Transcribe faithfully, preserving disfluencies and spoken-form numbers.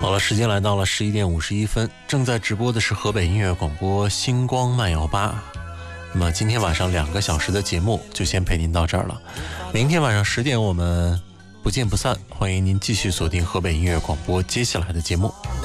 好了，时间来到了十一点五十一分，正在直播的是河北音乐广播星光慢摇吧。那么今天晚上两个小时的节目就先陪您到这儿了，明天晚上十点我们不见不散，欢迎您继续锁定河北音乐广播接下来的节目。